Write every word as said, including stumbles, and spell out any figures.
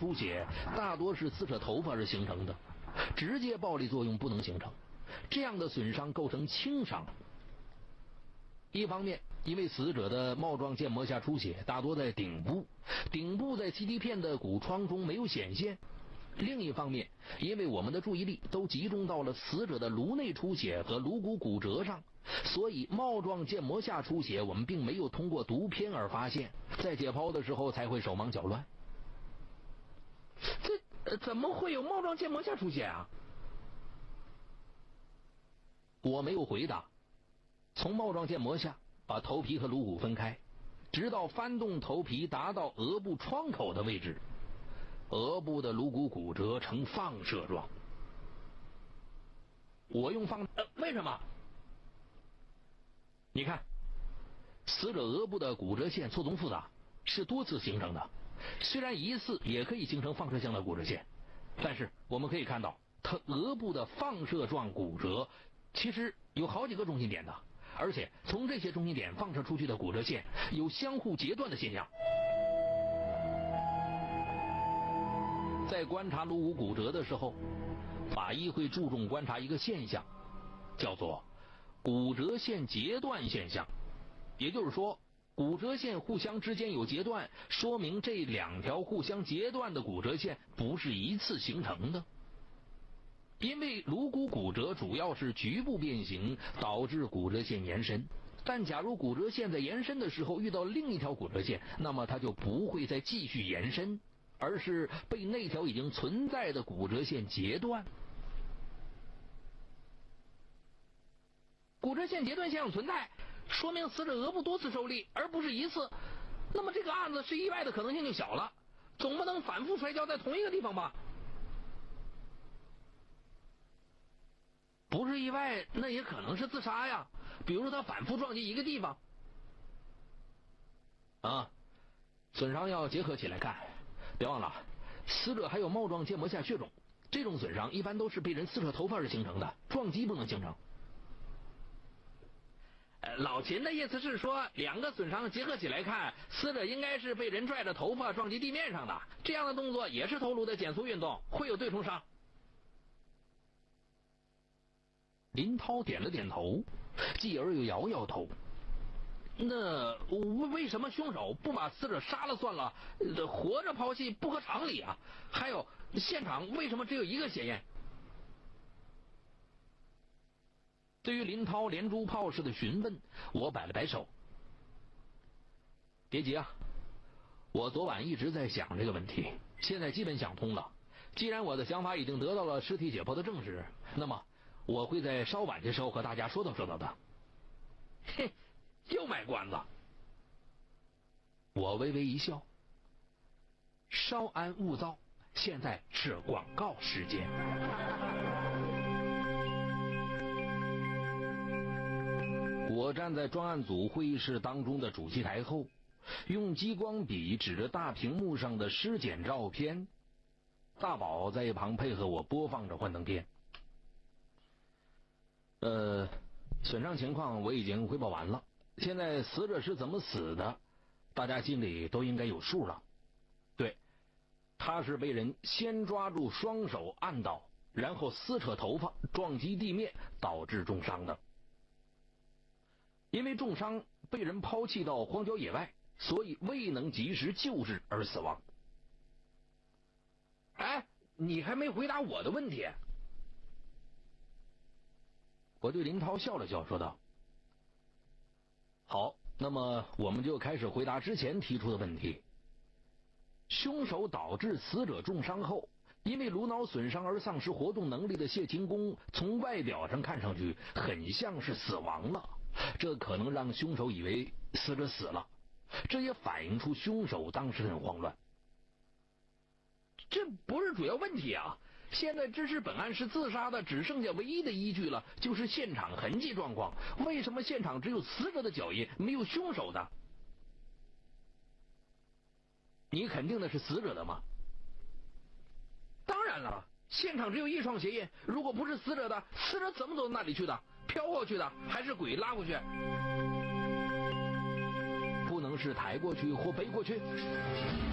出血大多是撕扯头发而形成的，直接暴力作用不能形成，这样的损伤构成轻伤。一方面，因为死者的帽状腱膜下出血大多在顶部，顶部在 C T 片的骨疮中没有显现；另一方面，因为我们的注意力都集中到了死者的颅内出血和颅骨骨折上，所以帽状腱膜下出血我们并没有通过读片而发现，在解剖的时候才会手忙脚乱。这、呃、怎么会有帽状腱膜下出血啊？我没有回答。从帽状腱膜下把头皮和颅骨分开，直到翻动头皮达到额部窗口的位置，额部的颅骨骨折呈放射状。我用放呃为什么？你看，死者额部的骨折线错综复杂，是多次形成的。虽然一次也可以形成放射性的骨折线，但是我们可以看到，他额部的放射状骨折其实有好几个中心点的，而且从这些中心点放射出去的骨折线有相互截断的现象。在观察颅骨骨折的时候，法医会注重观察一个现象，叫做骨折线截断现象。也就是说，骨折线互相之间有截断，说明这两条互相截断的骨折线不是一次形成的。因为颅骨骨折主要是局部变形导致骨折线延伸，但假如骨折线在延伸的时候遇到另一条骨折线，那么它就不会再继续延伸，而是被那条已经存在的骨折线截断。骨折线截断现象存在，说明死者额部多次受力，而不是一次。那么这个案子是意外的可能性就小了，总不能反复摔跤在同一个地方吧？不是意外，那也可能是自杀呀。比如说他反复撞击一个地方啊，损伤要结合起来看。别忘了，死者还有帽状腱膜下血肿，这种损伤一般都是被人撕扯头发而形成的，撞击不能形成。呃，老秦的意思是说，两个损伤结合起来看，死者应该是被人拽着头发撞击地面上的，这样的动作也是头颅的减速运动，会有对冲伤。林涛点了点头，继而又摇摇头。那为什么凶手不把死者杀了算了，活着抛弃不合常理啊？还有，现场为什么只有一个血印？对于林涛连珠炮似的询问，我摆了摆手。别急啊，我昨晚一直在想这个问题，现在基本想通了。既然我的想法已经得到了尸体解剖的证实，那么我会在稍晚的时候和大家说道说道的。嘿，又卖关子。我微微一笑。稍安勿躁，现在是广告时间。我站在专案组会议室当中的主席台后，用激光笔指着大屏幕上的尸检照片。大宝在一旁配合我播放着幻灯片。呃，损伤情况我已经汇报完了，现在死者是怎么死的，大家心里都应该有数了。对，他是被人先抓住双手按倒，然后撕扯头发，撞击地面，导致重伤的。因为重伤被人抛弃到荒郊野外，所以未能及时救治而死亡。哎，你还没回答我的问题。我对林涛笑了笑，说道：好，那么我们就开始回答之前提出的问题。凶手导致死者重伤后，因为颅脑损伤而丧失活动能力的谢勤功，从外表上看上去很像是死亡了，这可能让凶手以为死者死了，这也反映出凶手当时很慌乱。这不是主要问题啊！现在支持本案是自杀的，只剩下唯一的依据了，就是现场痕迹状况。为什么现场只有死者的脚印，没有凶手的？你肯定的是死者的吗？当然了，现场只有一双鞋印，如果不是死者的，死者怎么走到那里去的？飘过去的，还是鬼拉过去？不能是抬过去或背过去？